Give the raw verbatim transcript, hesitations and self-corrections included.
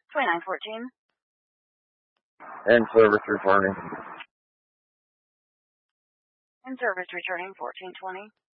twenty-nine fourteen. In service returning. In service returning fourteen twenty.